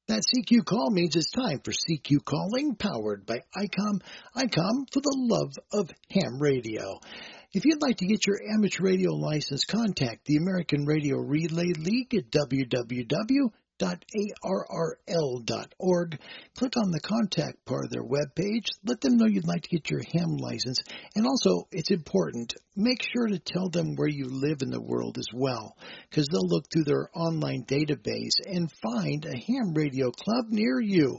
That CQ call means it's time for CQ Calling, powered by ICOM. ICOM for the love of ham radio. If you'd like to get your amateur radio license, contact the American Radio Relay League at www.arrl.org. Click on the contact part of their webpage. Let them know you'd like to get your ham license. And also, it's important, make sure to tell them where you live in the world as well, because they'll look through their online database and find a ham radio club near you.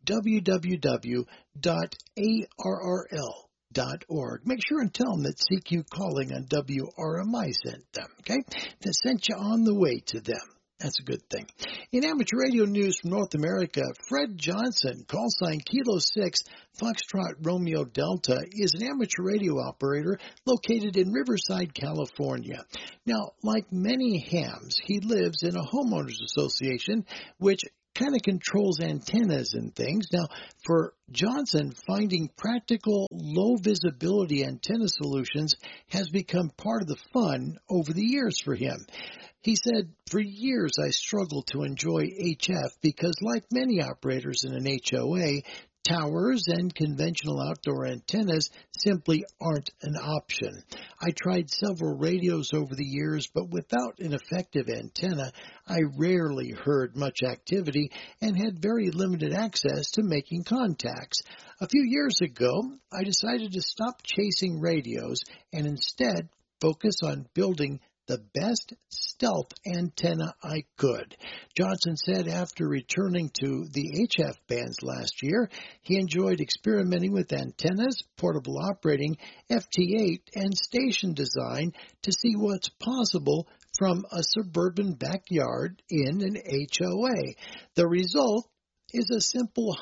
www.arrl.org. Make sure and tell them that CQ Calling on WRMI sent them, okay? That sent you on the way to them. That's a good thing. In amateur radio news from North America, Fred Johnson, call sign Kilo 6, Foxtrot Romeo Delta, is an amateur radio operator located in Riverside, California. Now, like many hams, he lives in a homeowners association, which kind of controls antennas and things. Now, for Johnson, finding practical, low-visibility antenna solutions has become part of the fun over the years for him. He said, for years I struggled to enjoy HF because, like many operators in an HOA, towers and conventional outdoor antennas simply aren't an option. I tried several radios over the years, but without an effective antenna, I rarely heard much activity and had very limited access to making contacts. A few years ago, I decided to stop chasing radios and instead focus on building the best stealth antenna I could. Johnson said after returning to the HF bands last year, he enjoyed experimenting with antennas, portable operating, FT8, and station design to see what's possible from a suburban backyard in an HOA. The result is a simple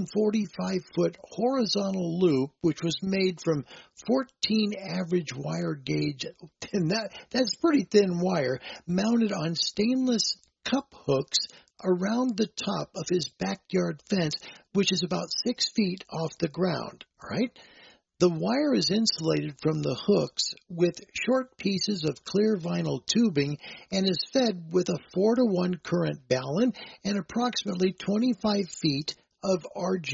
145-foot horizontal loop, which was made from 14 average wire gauge, and that's pretty thin wire, mounted on stainless cup hooks around the top of his backyard fence, which is about 6 feet off the ground, all right? The wire is insulated from the hooks with short pieces of clear vinyl tubing and is fed with a 4-to-1 current balun and approximately 25 feet of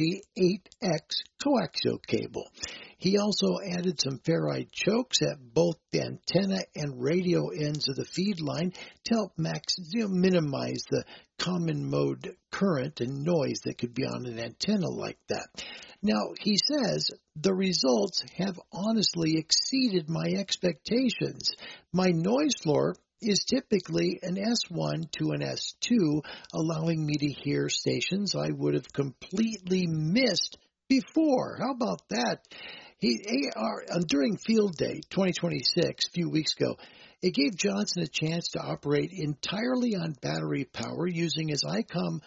RG8X coaxial cable. He also added some ferrite chokes at both the antenna and radio ends of the feed line to help minimize the common mode current and noise that could be on an antenna like that. Now, he says, the results have honestly exceeded my expectations. My noise floor is typically an S1 to an S2, allowing me to hear stations I would have completely missed before. How about that? During Field Day 2026, a few weeks ago, it gave Johnson a chance to operate entirely on battery power using his ICOM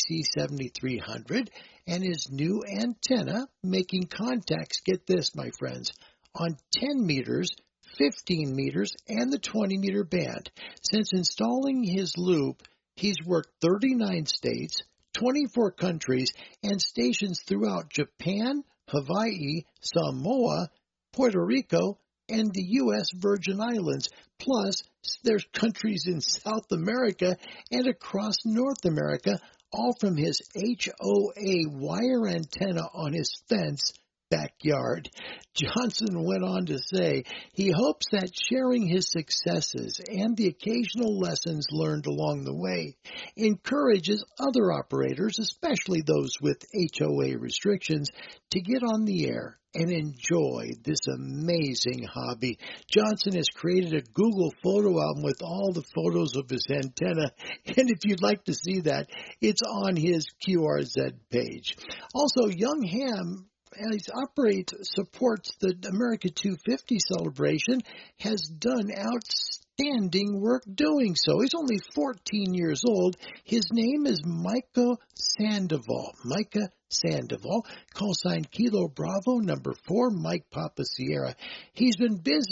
IC7300 and his new antenna, making contacts, get this, my friends, on 10 meters, 15 meters, and the 20-meter band. Since installing his loop, he's worked 39 states, 24 countries, and stations throughout Japan, Hawaii, Samoa, Puerto Rico, and the U.S. Virgin Islands. Plus, there's countries in South America and across North America, all from his HOA wire antenna on his fence backyard. Johnson went on to say he hopes that sharing his successes and the occasional lessons learned along the way encourages other operators, especially those with HOA restrictions, to get on the air and enjoy this amazing hobby. Johnson has created a Google photo album with all the photos of his antenna, and if you'd like to see that, it's on his QRZ page. Also, Young Ham, as supports the America 250 celebration, has done outstanding work doing so. He's only 14 years old. His name is Micah Sandoval. Micah Sandoval, call sign Kilo Bravo number 4, Mike Papa Sierra. He's been busy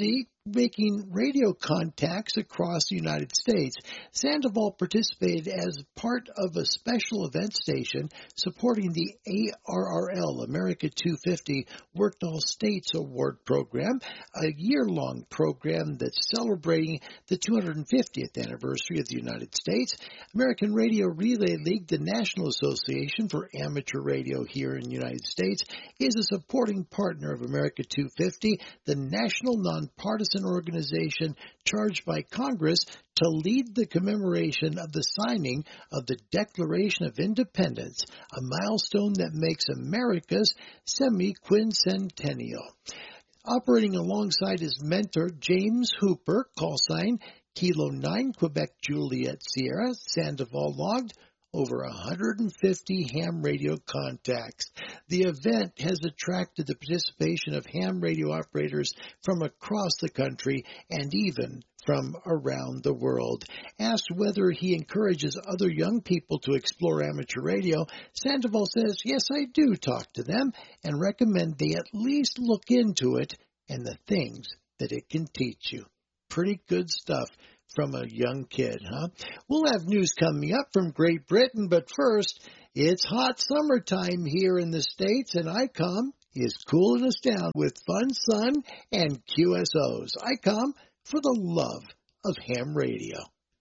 making radio contacts across the United States. Sandoval participated as part of a special event station supporting the ARRL, America 250 Worked All States Award Program, a year-long program that's celebrating the 250th anniversary of the United States. American Radio Relay League, the National Association for Amateur Radio here in the United States, is a supporting partner of America 250, the national nonpartisan organization charged by Congress to lead the commemoration of the signing of the Declaration of Independence, a milestone that makes America's semi-quincentennial. Operating alongside his mentor, James Hooper, call sign Kilo 9 Quebec Juliet Sierra, Sandoval logged over 150 ham radio contacts. The event has attracted the participation of ham radio operators from across the country and even from around the world. Asked whether he encourages other young people to explore amateur radio, Sandoval says, "Yes, I do talk to them and recommend they at least look into it and the things that it can teach you." Pretty good stuff from a young kid, huh? We'll have news coming up from Great Britain, but first, it's hot summertime here in the States, and ICOM is cooling us down with Fun Sun and QSOs. ICOM for the love of ham radio.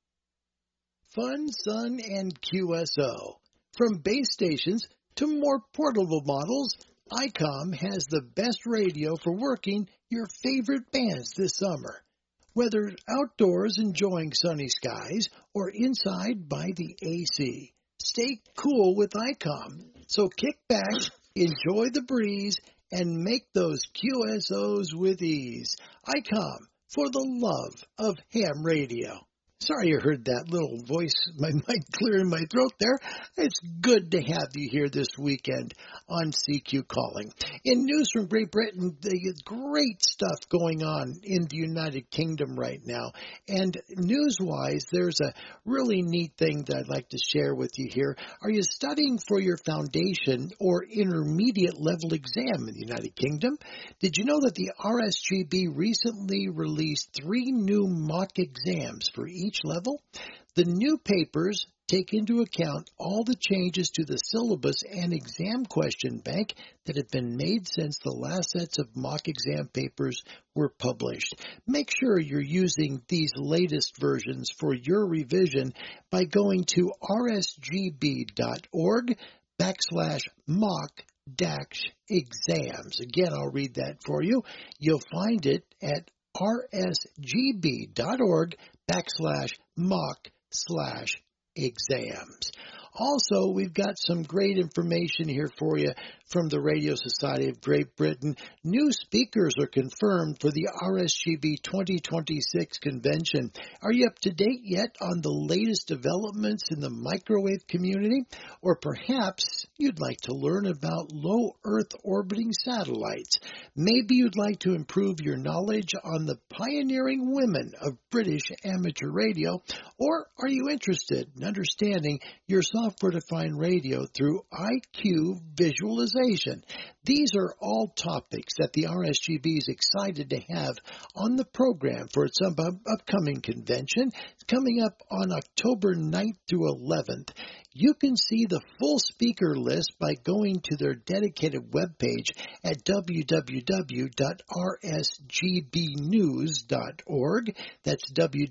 Fun Sun and QSO. From base stations to more portable models, ICOM has the best radio for working your favorite bands this summer. Whether outdoors enjoying sunny skies or inside by the AC, stay cool with ICOM. So kick back, enjoy the breeze, and make those QSOs with ease. ICOM for the love of ham radio. Sorry you heard that little voice, my mic clear in my throat there. It's good to have you here this weekend on CQ Calling. In news from Great Britain, there's great stuff going on in the United Kingdom right now. And news-wise, there's a really neat thing that I'd like to share with you here. Are you studying for your foundation or intermediate level exam in the United Kingdom? Did you know that the RSGB recently released 3 new mock exams for each level? The new papers take into account all the changes to the syllabus and exam question bank that have been made since the last sets of mock exam papers were published. Make sure you're using these latest versions for your revision by going to rsgb.org/mock-exams. Again, I'll read that for you. You'll find it at rsgb.org/mock/exams. Also, we've got some great information here for you from the Radio Society of Great Britain. New speakers are confirmed for the RSGB 2026 convention. Are you up to date yet on the latest developments in the microwave community? Or perhaps you'd like to learn about low Earth orbiting satellites. Maybe you'd like to improve your knowledge on the pioneering women of British amateur radio. Or are you interested in understanding your software-defined radio through IQ visualization? These are all topics that the RSGB is excited to have on the program for its upcoming convention. It's coming up on October 9th through 11th. You can see the full speaker list by going to their dedicated webpage at www.rsgbnews.org. That's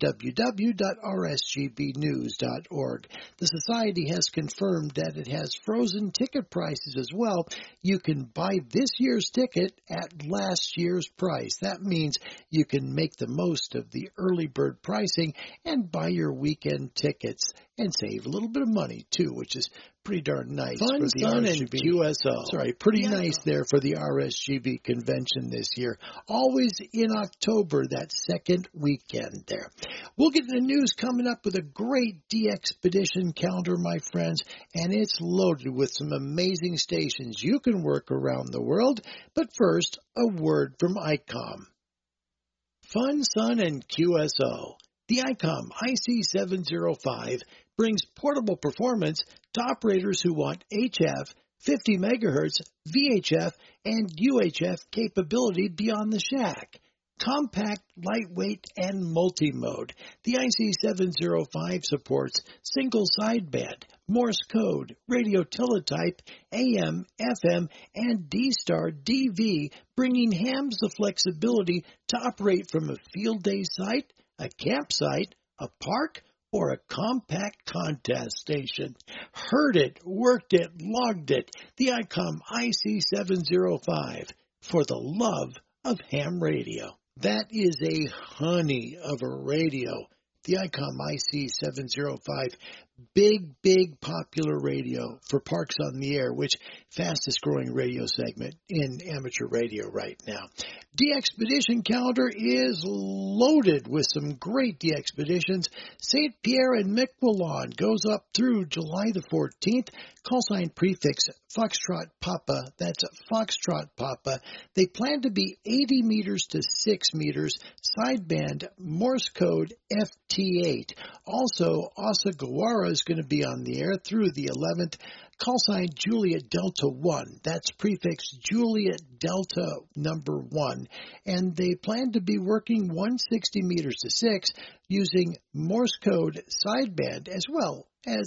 www.rsgbnews.org. The Society has confirmed that it has frozen ticket prices as well. You can buy this year's ticket at last year's price. That means you can make the most of the early bird pricing and buy your weekend tickets and save a little bit of money, too, which is pretty darn nice for the RSGB. QSO. Sorry, pretty nice there for the RSGB convention this year. Always in October, that second weekend there. We'll get the news coming up with a great DXpedition calendar, my friends, and it's loaded with some amazing stations you can work around the world. But first, a word from ICOM. Fun Sun and QSO. The ICOM IC705 brings portable performance to operators who want HF, 50 megahertz, VHF, and UHF capability beyond the shack. Compact, lightweight, and multi-mode. The IC705 supports single sideband, Morse code, radio teletype, AM, FM, and D-Star DV, bringing hams the flexibility to operate from a field day site, a campsite, a park, or a compact contest station. Heard it, worked it, logged it. The ICOM IC705 for the love of ham radio. That is a honey of a radio. The ICOM IC705, big popular radio for Parks on the Air, which fastest growing radio segment in amateur radio right now. DXpedition calendar is loaded with some great DXpeditions. St. Pierre and Miquelon goes up through July the 14th. Call sign prefix Foxtrot Papa. That's Foxtrot Papa. They plan to be 80 meters to 6 meters. Sideband Morse code FT8. Also, Asagawara is going to be on the air through the 11th. Call sign Juliet Delta 1. That's prefix Juliet Delta number 1. And they plan to be working 160 meters to 6 using Morse code sideband as well as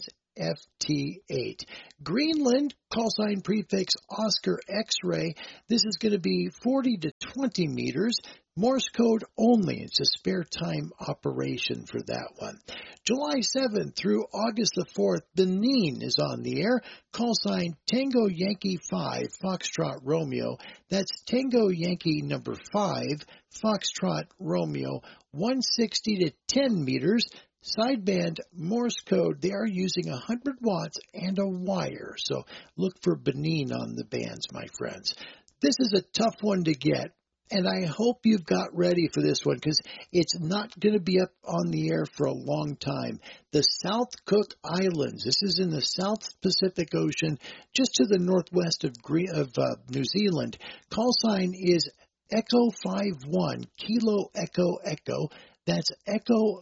FT8. Greenland, call sign prefix Oscar X-ray. This is going to be 40 to 20 meters. Morse code only. It's a spare time operation for that one. July 7th through August the 4th, Benin is on the air. Call sign Tango Yankee 5, Foxtrot Romeo. That's Tango Yankee number 5, Foxtrot Romeo, 160 to 10 meters. Sideband Morse code, they are using 100 watts and a wire. So look for Benin on the bands, my friends. This is a tough one to get. And I hope you've got ready for this one because it's not going to be up on the air for a long time. The South Cook Islands. This is in the South Pacific Ocean, just to the northwest of New Zealand. Call sign is Echo 51, Kilo Echo Echo. That's Echo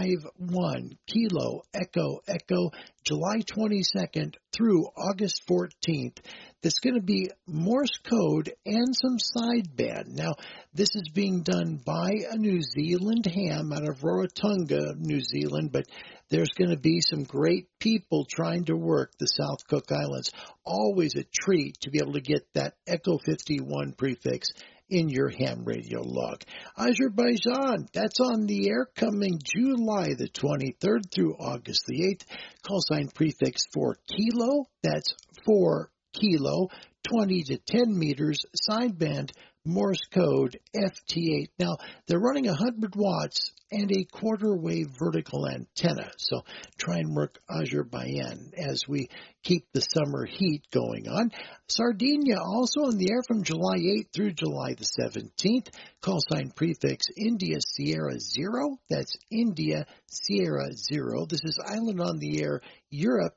51, Kilo Echo Echo, July 22nd through August 14th. That's going to be Morse code and some sideband. Now, this is being done by a New Zealand ham out of Rarotonga, New Zealand, but there's going to be some great people trying to work the South Cook Islands. Always a treat to be able to get that Echo 51 prefix in your ham radio log. Azerbaijan, that's on the air coming July the 23rd through August the 8th. Call sign prefix for Kilo, that's 4 Kilo, 20 to 10 meters, sideband Morse code FT8. Now, they're running 100 watts and a quarter wave vertical antenna. So try and work Azerbaijan as we keep the summer heat going on. Sardinia also on the air from July 8th through July the 17th. Call sign prefix India Sierra 0. That's India Sierra 0. This is Island on the Air Europe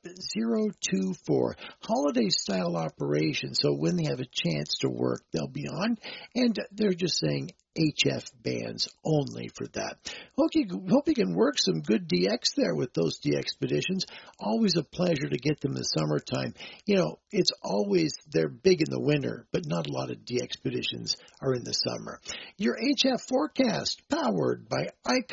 024. Holiday style operation. So when they have a chance to work, they'll be on. And they're just saying HF bands only for that. Hope you can work some good DX there with those DXpeditions. Always a pleasure to get them in the summertime. You know, it's always, they're big in the winter, but not a lot of DXpeditions are in the summer. Your HF forecast powered by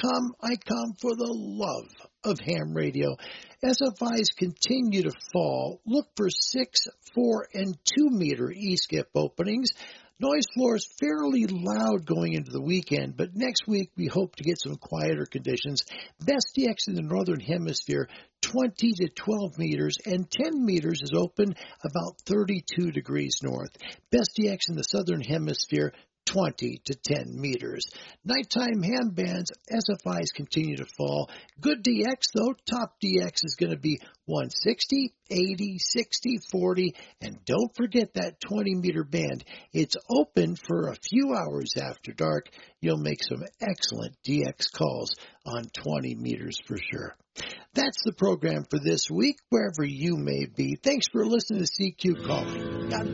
ICOM for the love of ham radio. SFIs continue to fall. Look for 6, 4, and 2 meter E-skip openings. Noise floor is fairly loud going into the weekend, but next week we hope to get some quieter conditions. Best DX in the Northern Hemisphere, 20 to 12 meters, and 10 meters is open about 32 degrees north. Best DX in the Southern Hemisphere, 20 to 10 meters. Nighttime ham bands, SFIs continue to fall. Good DX, though. Top DX is going to be 160, 80, 60, 40, and don't forget that 20-meter band. It's open for a few hours after dark. You'll make some excellent DX calls on 20 meters for sure. That's the program for this week, wherever you may be. Thanks for listening to CQ Calling.